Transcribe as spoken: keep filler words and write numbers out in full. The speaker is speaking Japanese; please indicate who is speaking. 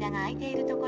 Speaker 1: 間が空いているところ